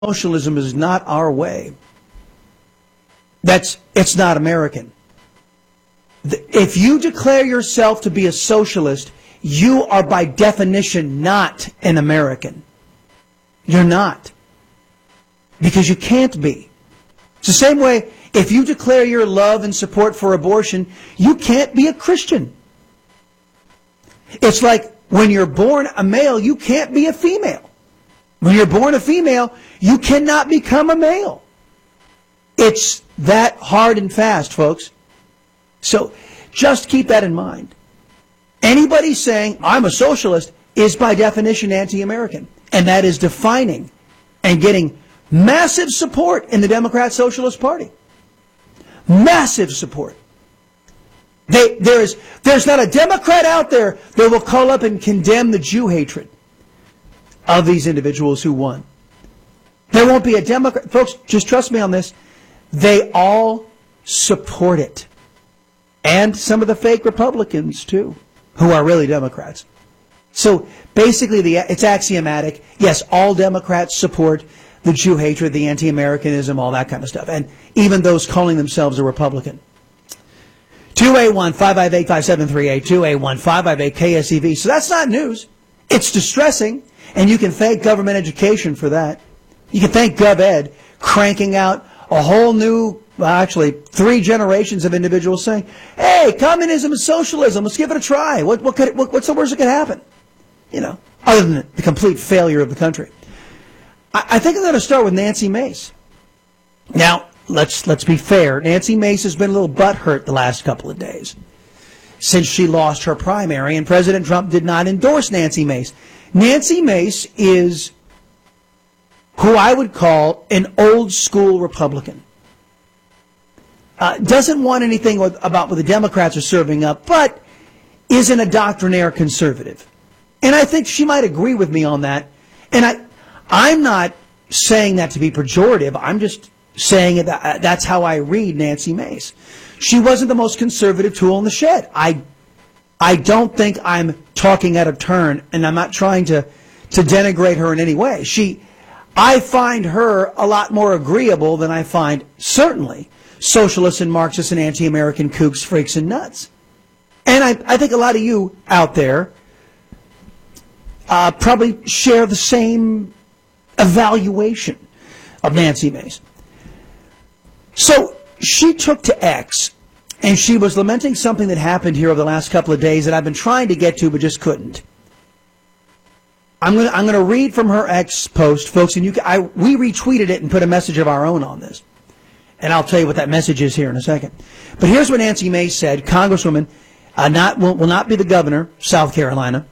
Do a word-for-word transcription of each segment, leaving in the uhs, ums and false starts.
Socialism is not our way. That's, it's not American. If you declare yourself to be a socialist, you are by definition not an American. You're not. Because you can't be. It's the same way, if you declare your love and support for abortion, you can't be a Christian. It's like when you're born a male, you can't be a female. When you're born a female, you cannot become a male. It's that hard and fast, folks. So just keep that in mind. Anybody saying, I'm a socialist, is by definition anti-American. And that is defining and getting massive support in the Democrat Socialist Party. Massive support. They, there is, there's not a Democrat out there that will call up and condemn the Jew hatred of these individuals who won. There won't be a Democrat. Folks, just trust me on this. They all support it. And some of the fake Republicans, too, who are really Democrats. So basically, the, it's axiomatic. Yes, all Democrats support the Jew hatred, the anti-Americanism, all that kind of stuff. And even those calling themselves a Republican. two eight one, five five eight, five seven three eight, two eight one, five five eight, K S E V. So that's not news. It's distressing. And you can thank government education for that. You can thank GovEd cranking out a whole new, well, actually, three generations of individuals saying, hey, communism is socialism. Let's give it a try. What, what could it, what, what's the worst that could happen? You know, other than the complete failure of the country. I, I think I'm going to start with Nancy Mace. Now, let's, let's be fair. Nancy Mace has been a little butthurt the last couple of days since she lost her primary, and President Trump did not endorse Nancy Mace. Nancy Mace is who I would call an old school Republican. Uh, doesn't want anything with, about what the Democrats are serving up, but isn't a doctrinaire conservative. And I think she might agree with me on that. And I, I'm not saying that to be pejorative. I'm just saying it, that, that's how I read Nancy Mace. She wasn't the most conservative tool in the shed. I I don't think I'm talking out of turn, and I'm not trying to, to denigrate her in any way. She, I find her a lot more agreeable than I find, certainly, socialists and Marxists and anti-American kooks, freaks, and nuts. And I, I think a lot of you out there uh, probably share the same evaluation of Nancy Mace. So she took to X, and she was lamenting something that happened here over the last couple of days that I've been trying to get to but just couldn't. I'm going to, I'm going to read from her X post, folks, and you can, I, we retweeted it and put a message of our own on this. And I'll tell you what that message is here in a second. But here's what Nancy Mace said, Congresswoman, uh, not, will, will not be the governor, South Carolina.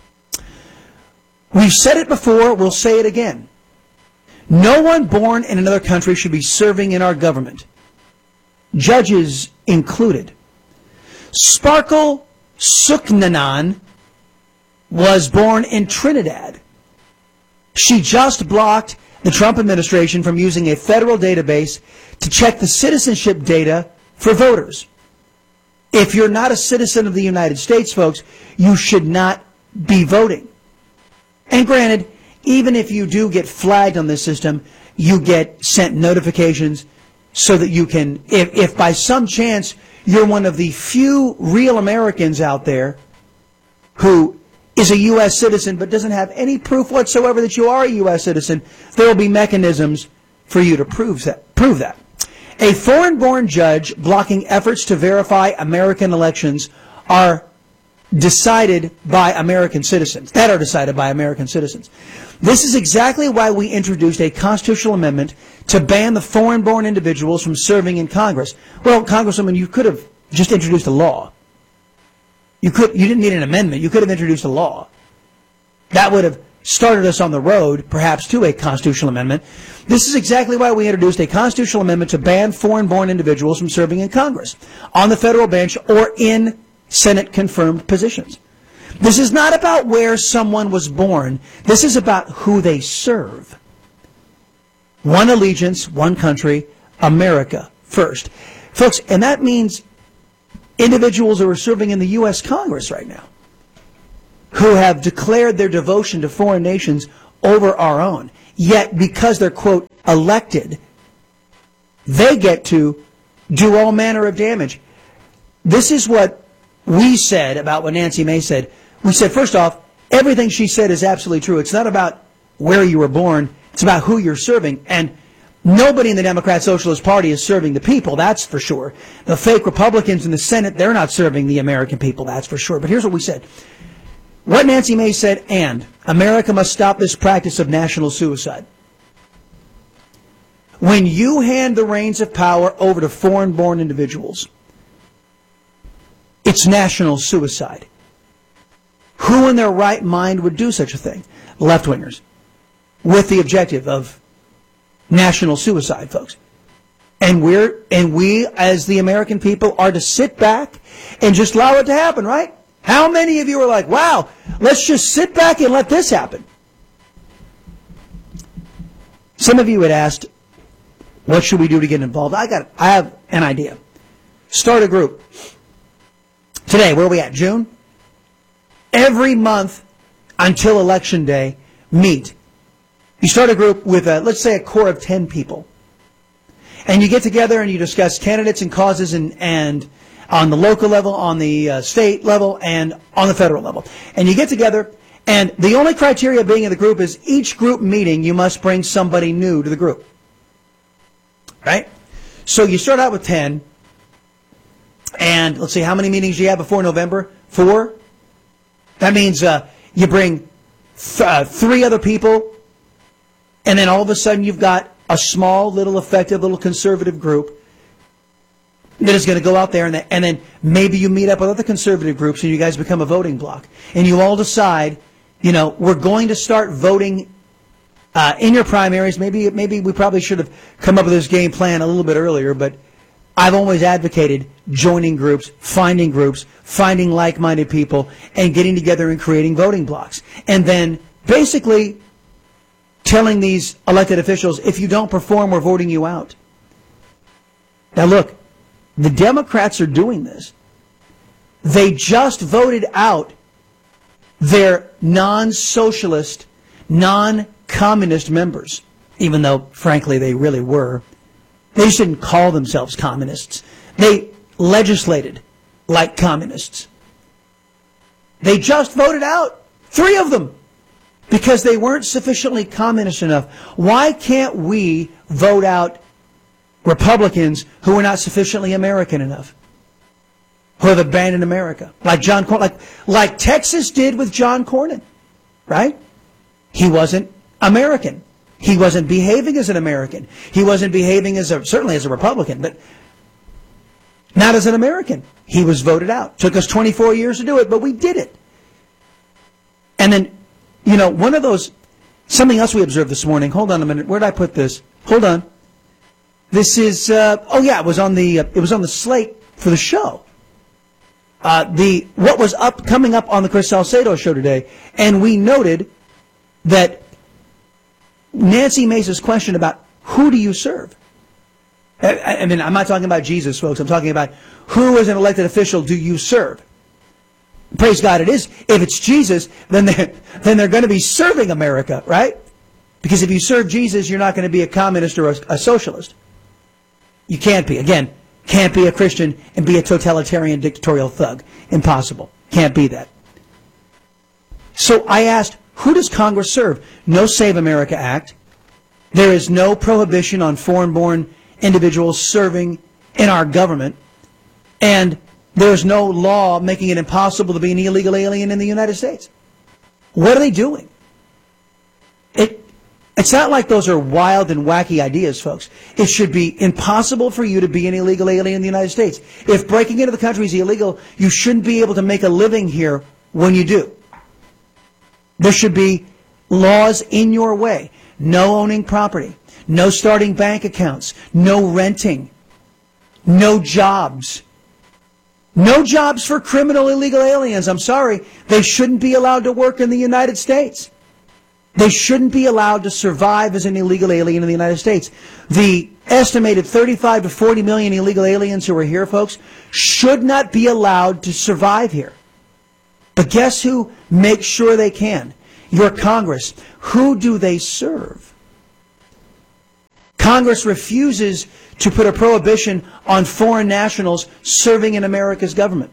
We've said it before, we'll say it again. No one born in another country should be serving in our government. Judges included. Sparkle Suknanan was born in Trinidad. She just blocked the Trump administration from using a federal database to check the citizenship data for voters. If you're not a citizen of the United States, folks, you should not be voting. And granted, even if you do get flagged on this system, you get sent notifications so that you can, if, if by some chance you're one of the few real Americans out there who is a U S citizen but doesn't have any proof whatsoever that you are a U S citizen, there will be mechanisms for you to prove that. Prove that. A foreign-born judge blocking efforts to verify American elections are decided by American citizens, that are decided by American citizens. This is exactly why we introduced a constitutional amendment to ban the foreign-born individuals from serving in Congress. Well, Congresswoman, you could have just introduced a law. You could, you didn't need an amendment. You could have introduced a law. That would have started us on the road, perhaps, to a constitutional amendment. This is exactly why we introduced a constitutional amendment to ban foreign-born individuals from serving in Congress, on the federal bench, or in Senate-confirmed positions. This is not about where someone was born. This is about who they serve. One allegiance, one country, America first. Folks, and that means individuals who are serving in the U S Congress right now, who have declared their devotion to foreign nations over our own. Yet, because they're, quote, elected, they get to do all manner of damage. This is what we said about what Nancy Mace said. We said, first off, everything she said is absolutely true. It's not about where you were born. It's about who you're serving. And nobody in the Democrat Socialist Party is serving the people, that's for sure. The fake Republicans in the Senate, they're not serving the American people, that's for sure. But here's what we said. What Nancy Mace said, and America must stop this practice of national suicide. When you hand the reins of power over to foreign-born individuals, it's national suicide. Who in their right mind would do such a thing? Left-wingers. With the objective of national suicide, folks. And we're and we, as the American people, are to sit back and just allow it to happen, right? How many of you are like, wow, let's just sit back and let this happen? Some of you had asked, what should we do to get involved? I got I have an idea. Start a group. Today, where are we at? June? Every month until Election Day, meet. You start a group with, a, let's say, a core of ten people. And you get together and you discuss candidates and causes and, and on the local level, on the uh, state level, and on the federal level. And you get together, and the only criteria being in the group is each group meeting, you must bring somebody new to the group. Right? So you start out with ten. And let's see, how many meetings do you have before November? Four? That means uh, you bring th- uh, three other people, and then all of a sudden you've got a small, little, effective, little conservative group that is going to go out there, and, th- and then maybe you meet up with other conservative groups and you guys become a voting bloc. And you all decide, you know, we're going to start voting uh, in your primaries. Maybe, maybe we probably should have come up with this game plan a little bit earlier, but I've always advocated joining groups, finding groups, finding like-minded people, and getting together and creating voting blocks. And then basically telling these elected officials, if you don't perform, we're voting you out. Now look, the Democrats are doing this. They just voted out their non-socialist, non-communist members, even though, frankly, they really were. They just didn't call themselves communists. They legislated like communists. They just voted out three of them because they weren't sufficiently communist enough. Why can't we vote out Republicans who are not sufficiently American enough, who have abandoned America, like John Cornyn, like like Texas did with John Cornyn, right? He wasn't American. He wasn't behaving as an American. He wasn't behaving as a, certainly as a Republican, but not as an American. He was voted out. Took us twenty-four years to do it, but we did it. And then, you know, one of those, something else we observed this morning. Hold on a minute. Where did I put this? Hold on. This is, uh, oh yeah, it was on the, uh, it was on the slate for the show. Uh, the, what was up, coming up on the Chris Salcedo show today, and we noted that Nancy Mace's question about who do you serve? I, I mean, I'm not talking about Jesus, folks. I'm talking about who as an elected official do you serve? Praise God, it is. If it's Jesus, then they're, then they're going to be serving America, right? Because if you serve Jesus, you're not going to be a communist or a, a socialist. You can't be. Again, can't be a Christian and be a totalitarian dictatorial thug. Impossible. Can't be that. So I asked, who does Congress serve? No Save America Act. There is no prohibition on foreign-born individuals serving in our government. And there is no law making it impossible to be an illegal alien in the United States. What are they doing? It, it's not like those are wild and wacky ideas, folks. It should be impossible for you to be an illegal alien in the United States. If breaking into the country is illegal, you shouldn't be able to make a living here when you do. There should be laws in your way. No owning property. No starting bank accounts. No renting. No jobs. No jobs for criminal illegal aliens. I'm sorry. They shouldn't be allowed to work in the United States. They shouldn't be allowed to survive as an illegal alien in the United States. The estimated thirty-five to forty million illegal aliens who are here, folks, should not be allowed to survive here. But guess who makes sure they can? Your Congress. Who do they serve? Congress refuses to put a prohibition on foreign nationals serving in America's government.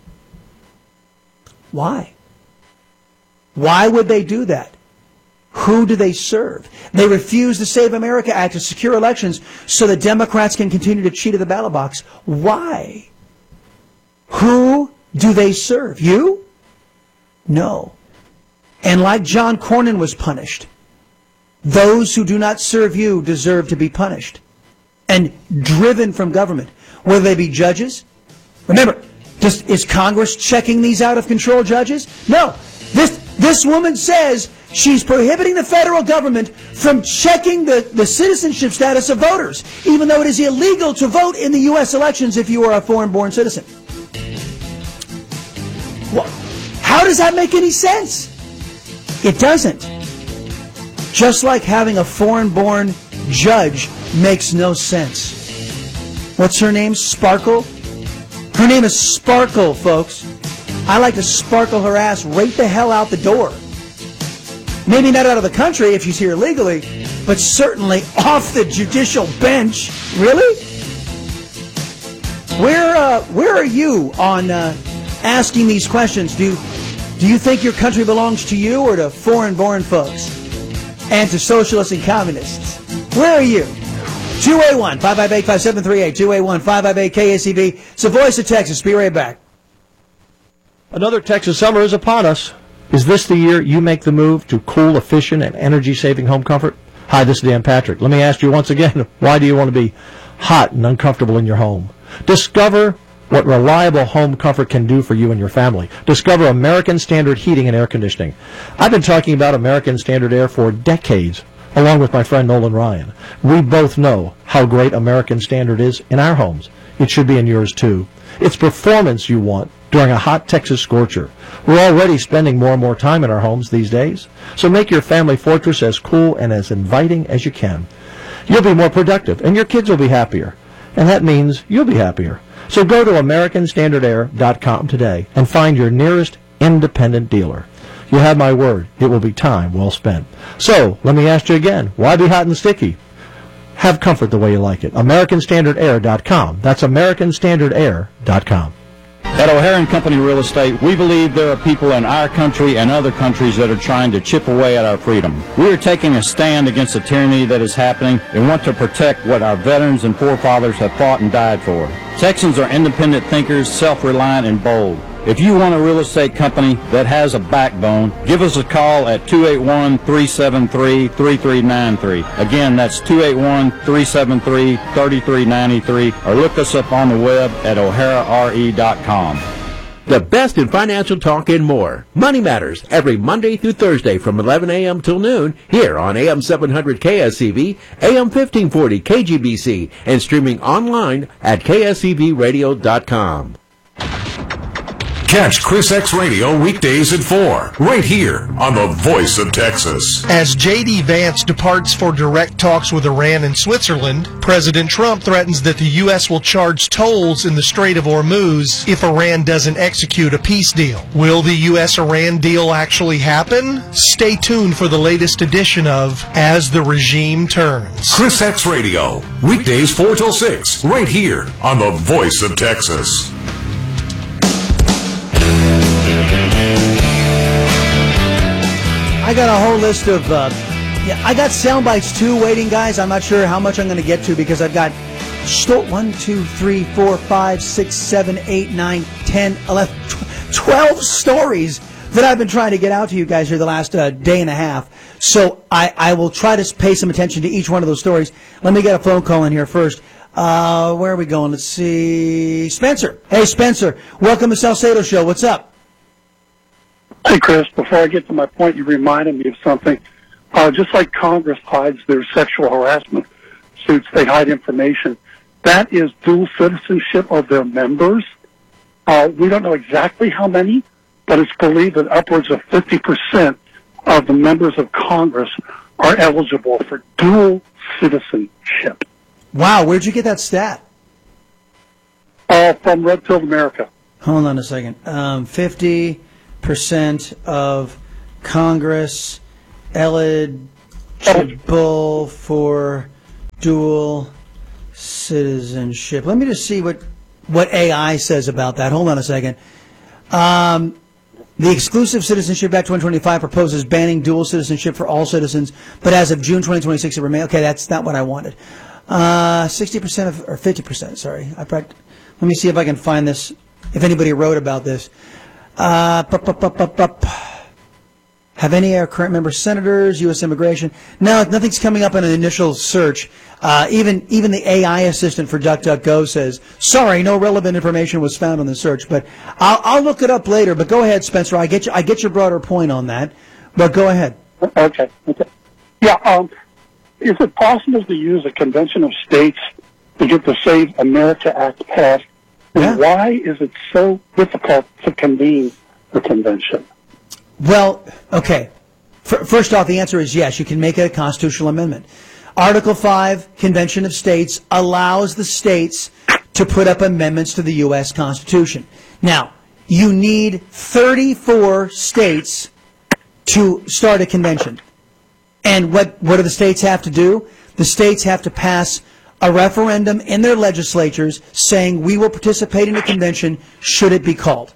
Why? Why would they do that? Who do they serve? They refuse the Save America Act to secure elections so that Democrats can continue to cheat at the ballot box. Why? Who do they serve? You? No. And like John Cornyn was punished, those who do not serve you deserve to be punished and driven from government, whether they be judges. Remember, just, is Congress checking these out-of-control judges? No. This, this woman says she's prohibiting the federal government from checking the, the citizenship status of voters, even though it is illegal to vote in the U S elections if you are a foreign-born citizen. Well, how does that make any sense? It doesn't. Just like having a foreign-born judge makes no sense. What's her name? Sparkle? Her name is Sparkle, folks. I like to sparkle her ass right the hell out the door. Maybe not out of the country if she's here illegally, but certainly off the judicial bench. Really? Where, uh, where are you on uh, asking these questions? Do, do you think your country belongs to you or to foreign-born folks? And to socialists and communists? Where are you? two eight one, five five eight, five seven three eight, two eight one, five five eight, K A C B. It's the voice of Texas. Be right back. Another Texas summer is upon us. Is this the year you make the move to cool, efficient, and energy-saving home comfort? Hi, this is Dan Patrick. Let me ask you once again, why do you want to be hot and uncomfortable in your home? Discover what reliable home comfort can do for you and your family. Discover American Standard Heating and Air Conditioning. I've been talking about American Standard Air for decades, along with my friend Nolan Ryan. We both know how great American Standard is in our homes. It should be in yours, too. It's performance you want during a hot Texas scorcher. We're already spending more and more time in our homes these days, so make your family fortress as cool and as inviting as you can. You'll be more productive, and your kids will be happier, and that means you'll be happier. So go to American Standard Air dot com today and find your nearest independent dealer. You have my word, it will be time well spent. So, let me ask you again, why be hot and sticky? Have comfort the way you like it. American Standard Air dot com. That's American Standard Air dot com. At O'Hara and Company Real Estate, we believe there are people in our country and other countries that are trying to chip away at our freedom. We are taking a stand against the tyranny that is happening and want to protect what our veterans and forefathers have fought and died for. Texans are independent thinkers, self-reliant, and bold. If you want a real estate company that has a backbone, give us a call at two eight one, three seven three, three three nine three. Again, that's two eight one, three seven three, three three nine three, or look us up on the web at O'Hara R E dot com. The best in financial talk and more. Money Matters, every Monday through Thursday from eleven a.m. till noon, here on A M seven hundred K S E V, A M fifteen forty K G B C, and streaming online at K S E V radio dot com. Catch Chris X Radio weekdays at four, right here on the Voice of Texas. As J D. Vance departs for direct talks with Iran and Switzerland, President Trump threatens that the U S will charge tolls in the Strait of Hormuz if Iran doesn't execute a peace deal. Will the U S Iran deal actually happen? Stay tuned for the latest edition of As the Regime Turns. Chris X Radio, weekdays four till six, right here on the Voice of Texas. I got a whole list of, uh, yeah, I got sound bites too waiting, guys. I'm not sure how much I'm going to get to because I've got sto- one, two, three, four, five, six, seven, eight, nine, ten, eleven, twelve stories that I've been trying to get out to you guys here the last uh, day and a half. So I, I will try to pay some attention to each one of those stories. Let me get a phone call in here first. Uh, where are we going? Let's see. Spencer. Hey, Spencer. Welcome to Salcedo Show. What's up? Hey, Chris, before I get to my point, you reminded me of something. Uh, just like Congress hides their sexual harassment suits, they hide information. That is dual citizenship of their members. Uh, we don't know exactly how many, but it's believed that upwards of fifty percent of the members of Congress are eligible for dual citizenship. Wow, where'd you get that stat? Uh, from Red Pill America. Hold on a second. Um, fifty percent of Congress eligible for dual citizenship. Let me just see what, what A I says about that. Hold on a second. Um, the Exclusive Citizenship Act twenty twenty-five proposes banning dual citizenship for all citizens, but as of June twenty twenty-six, it remains. Okay, that's not what I wanted. Uh, sixty percent of, or fifty percent, sorry. I pract- Let me see if I can find this, if anybody wrote about this. Uh, bup, bup, bup, bup, bup. Have any of our current member senators, U S immigration? No, nothing's coming up in an initial search. Uh, even even the A I assistant for DuckDuckGo says, sorry, no relevant information was found on the search. But I'll, I'll look it up later. But go ahead, Spencer. I get you, I get your broader point on that. But go ahead. Okay. Okay. Yeah. Um, is it possible to use a convention of states to get the Save America Act passed? And Yeah. why is it so difficult to convene the convention? Well, okay. F- first off, the answer is yes. You can make it a constitutional amendment. Article five, Convention of States, allows the states to put up amendments to the U S Constitution. Now, you need thirty-four states to start a convention. And what, what do the states have to do? The states have to pass a referendum in their legislatures saying we will participate in a convention should it be called.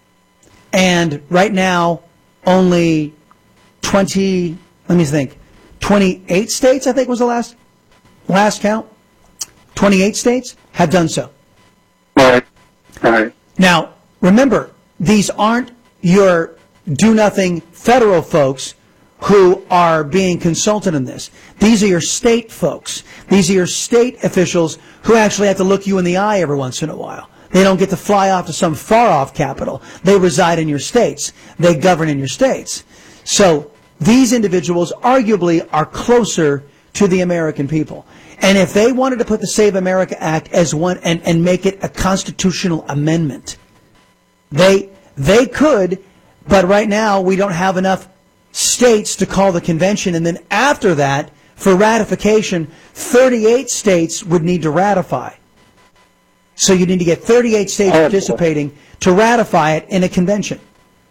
And right now, only twenty, let me think, twenty-eight states, I think was the last last count. twenty-eight states have done so. Right. Right. Now, remember, these aren't your do-nothing federal folks who are being consulted in this. These are your state folks. These are your state officials who actually have to look you in the eye every once in a while. They don't get to fly off to some far-off capital. They reside in your states. They govern in your states. So these individuals arguably are closer to the American people. And if they wanted to put the Save America Act as one and, and make it a constitutional amendment, they they could, but right now we don't have enough states to call the convention. And then after that, for ratification, thirty-eight states would need to ratify. So you need to get thirty-eight states participating to ratify it in a convention.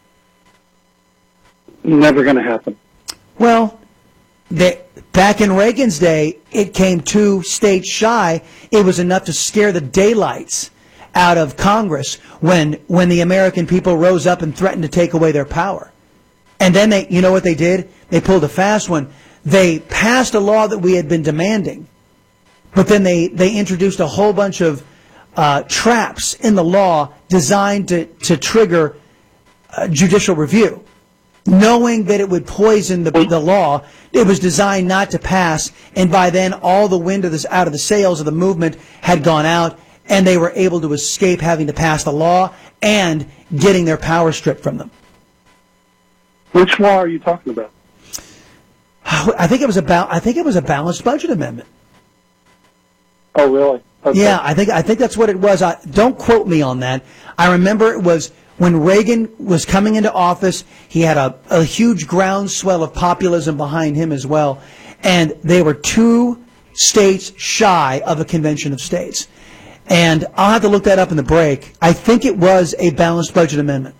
Never going to happen. Well, they, back in Reagan's day, it came two states shy. It was enough to scare the daylights out of Congress when when the American people rose up and threatened to take away their power. And then they, you know what they did? They pulled a fast one. They passed a law that we had been demanding, but then they, they introduced a whole bunch of Uh, traps in the law designed to, to trigger uh, judicial review. Knowing that it would poison the, the law, it was designed not to pass, and by then all the wind of this, out of the sails of the movement had gone out, and they were able to escape having to pass the law and getting their power stripped from them. Which law are you talking about? I think it was about. I think it was a balanced budget amendment. Oh, really? Okay. Yeah, I think I think that's what it was. I, don't quote me on that. I remember it was when Reagan was coming into office. He had a, a huge groundswell of populism behind him as well, and they were two states shy of a convention of states. And I'll have to look that up in the break. I think it was a balanced budget amendment.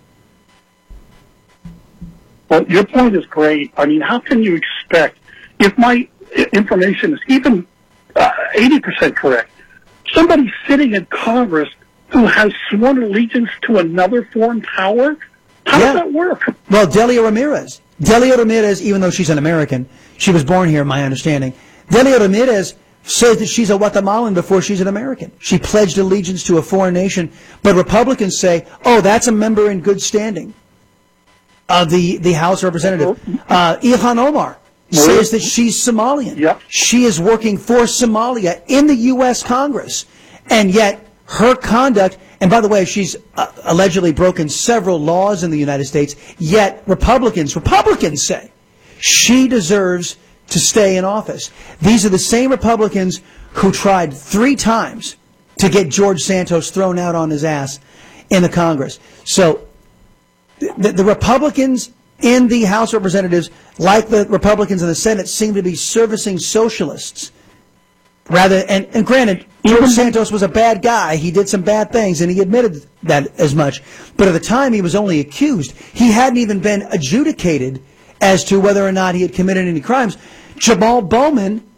Well, your point is great. I mean, how can you expect, if my information is even uh, eighty percent correct, somebody sitting in Congress who has sworn allegiance to another foreign power? How Yeah. does that work? Well, Delia Ramirez. Delia Ramirez, even though she's an American, she was born here, my understanding. Delia Ramirez says that she's a Guatemalan before she's an American. She pledged allegiance to a foreign nation, but Republicans say, oh, that's a member in good standing of the, the House Representative. Uh, Ilhan Omar says that she's Somalian. Yep. She is working for Somalia in the U S Congress. And yet, her conduct, and by the way, she's uh, allegedly broken several laws in the United States, yet Republicans, Republicans say she deserves to stay in office. These are the same Republicans who tried three times to get George Santos thrown out on his ass in the Congress. So, the, the Republicans in the House of Representatives, like the Republicans in the Senate, seem to be servicing socialists. Rather, and, and granted, George Santos was a bad guy. He did some bad things, and he admitted that as much. But at the time, he was only accused. He hadn't even been adjudicated as to whether or not he had committed any crimes. Jamal Bowman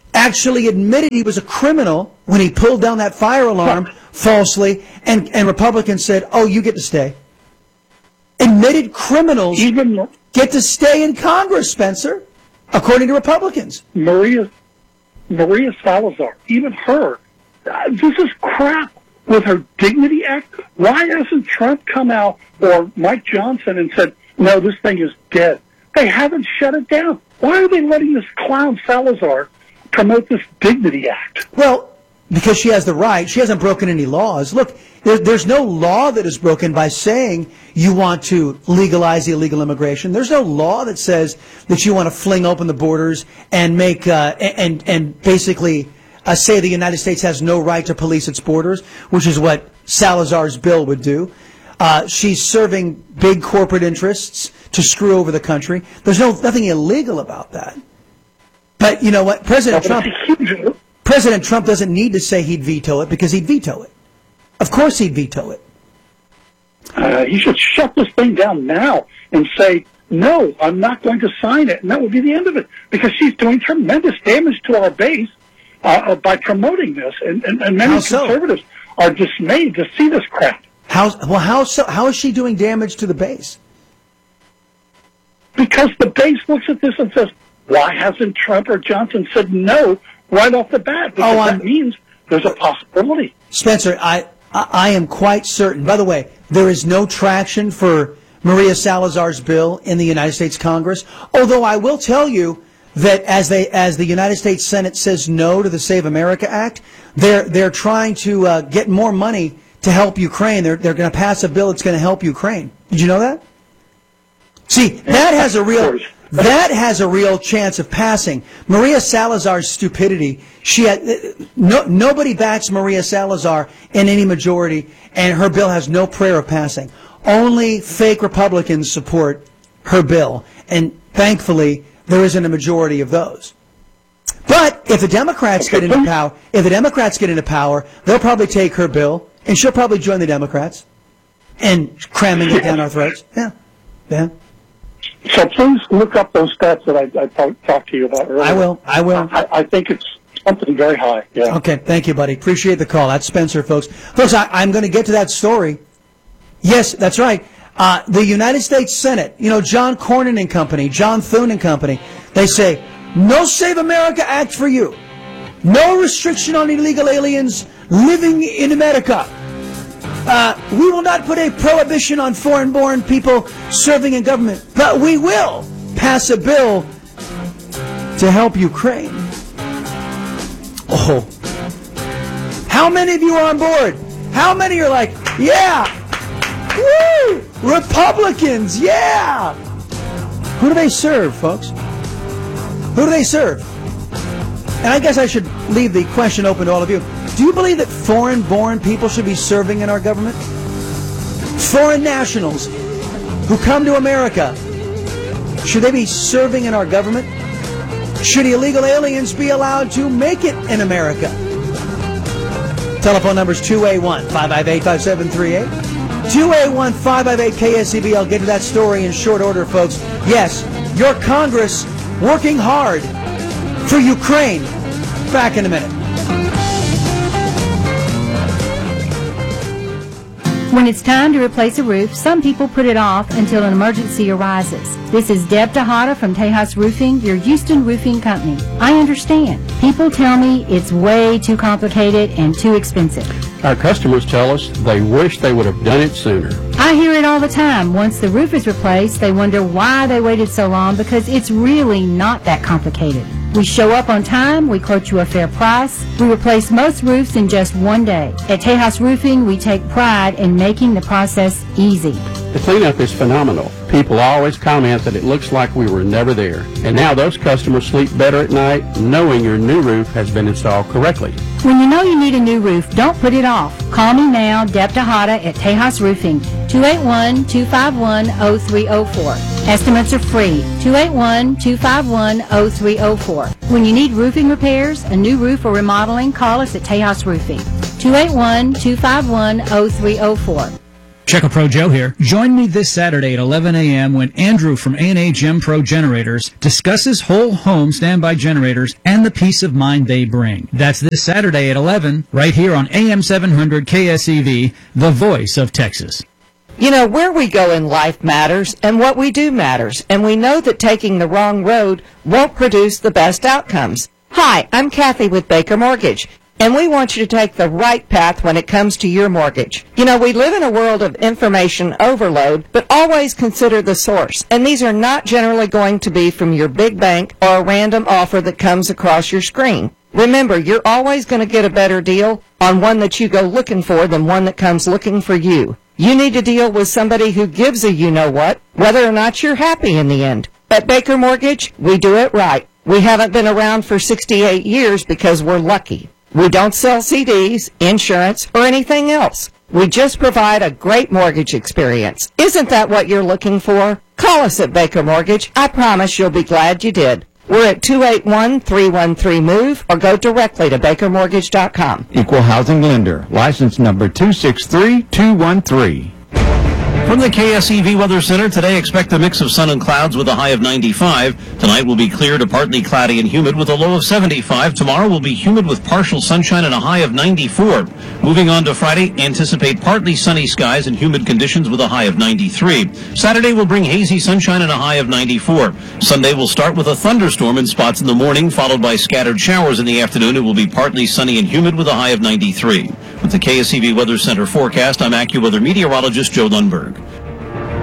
actually admitted he was a criminal when he pulled down that fire alarm falsely, and, and Republicans said, oh, you get to stay. Admitted criminals Even get to stay in Congress, Spencer, according to Republicans. Maria, Maria Salazar, even her, uh, this is crap with her Dignity Act. Why hasn't Trump come out or Mike Johnson and said, no, this thing is dead? They haven't shut it down. Why are they letting this clown Salazar promote this Dignity Act? Well, because she has the right. She hasn't broken any laws. Look, there, there's no law that is broken by saying you want to legalize illegal immigration. There's no law that says that you want to fling open the borders and make uh, and and basically uh, say the United States has no right to police its borders, which is what Salazar's bill would do. Uh, she's serving big corporate interests to screw over the country. There's no nothing illegal about that. But you know what, President Trump. President Trump doesn't need to say he'd veto it because he'd veto it. Of course he'd veto it. Uh, he should shut this thing down now and say, no, I'm not going to sign it. And that would be the end of it, because she's doing tremendous damage to our base uh, by promoting this. And, and, and many How so? conservatives are dismayed to see this crap. How, well, how, so, how is she doing damage to the base? Because the base looks at this and says, why hasn't Trump or Johnson said no right off the bat? Because Oh, I'm- that means there's a possibility. Spencer, I, I I am quite certain. By the way, there is no traction for Maria Salazar's bill in the United States Congress. Although I will tell you that as they as the United States Senate says no to the Save America Act, they're they're trying to uh, get more money to help Ukraine. They're they're going to pass a bill that's going to help Ukraine. Did you know that? See, that has a real. That has a real chance of passing. Maria Salazar's stupidity, she had, no, nobody backs Maria Salazar in any majority, and her bill has no prayer of passing. Only fake Republicans support her bill, and thankfully, there isn't a majority of those. But if the Democrats get into power, if the Democrats get into power, they'll probably take her bill, and she'll probably join the Democrats, and cramming it down our throats. Yeah, yeah. So please look up those stats that I, I talk, talked to you about earlier. I will. I will. I, I think it's something very high. Yeah. Okay. Thank you, buddy. Appreciate the call. That's Spencer, folks. Folks, I, I'm going to get to that story. Yes, that's right. Uh, the United States Senate, you know, John Cornyn and company, John Thune and company, they say, no Save America Act for you. No restriction on illegal aliens living in America. Uh, we will not put a prohibition on foreign-born people serving in government, but we will pass a bill to help Ukraine. Oh. How many of you are on board? How many are like, yeah, woo, Republicans, yeah. Who do they serve, folks? Who do they serve? And I guess I should leave the question open to all of you. Do you believe that foreign-born people should be serving in our government? Foreign nationals who come to America, should they be serving in our government? Should illegal aliens be allowed to make it in America? Telephone number is two eight one, five five eight, five seven three eight. two eight one, five five eight, K S E B. I'll get to that story in short order, folks. Yes, your Congress working hard for Ukraine. Back in a minute. When it's time to replace a roof, some people put it off until an emergency arises. This is Deb Tejada from Tejas Roofing, your Houston roofing company. I understand. People tell me it's way too complicated and too expensive. Our customers tell us they wish they would have done it sooner. I hear it all the time. Once the roof is replaced, they wonder why they waited so long, because it's really not that complicated. We show up on time, we quote you a fair price, we replace most roofs in just one day. At Tejas Roofing, we take pride in making the process easy. The cleanup is phenomenal. People always comment that it looks like we were never there. And now those customers sleep better at night knowing your new roof has been installed correctly. When you know you need a new roof, don't put it off. Call me now, Deb Tejada at Tejas Roofing, two eight one, two five one, zero three zero four. Estimates are free, two eight one, two five one, zero three zero four. When you need roofing repairs, a new roof or remodeling, call us at Tejas Roofing, two eight one, two five one, zero three zero four. Checker Pro Joe here. Join me this Saturday at eleven a.m. when Andrew from A and A Gem Pro Generators discusses whole home standby generators and the peace of mind they bring. That's this Saturday at eleven, right here on A M seven hundred K S E V, the voice of Texas. You know, where we go in life matters, and what we do matters, and we know that taking the wrong road won't produce the best outcomes. Hi, I'm Kathy with Baker Mortgage. And we want you to take the right path when it comes to your mortgage. You know, we live in a world of information overload, but always consider the source. And these are not generally going to be from your big bank or a random offer that comes across your screen. Remember, you're always going to get a better deal on one that you go looking for than one that comes looking for you. You need to deal with somebody who gives a you-know-what, whether or not you're happy in the end. At Baker Mortgage, we do it right. We haven't been around for sixty-eight years because we're lucky. We don't sell C Ds, insurance, or anything else. We just provide a great mortgage experience. Isn't that what you're looking for? Call us at Baker Mortgage. I promise you'll be glad you did. We're at two eight one, three one three, MOVE or go directly to baker mortgage dot com. Equal housing lender. License number two six three two one three. From the K S E V Weather Center, today expect a mix of sun and clouds with a high of ninety-five. Tonight will be clear to partly cloudy and humid with a low of seventy-five. Tomorrow will be humid with partial sunshine and a high of ninety-four. Moving on to Friday, anticipate partly sunny skies and humid conditions with a high of ninety-three. Saturday will bring hazy sunshine and a high of ninety-four. Sunday will start with a thunderstorm in spots in the morning, followed by scattered showers in the afternoon. It will be partly sunny and humid with a high of ninety-three. With the K S E V Weather Center forecast, I'm AccuWeather meteorologist Joe Lundberg.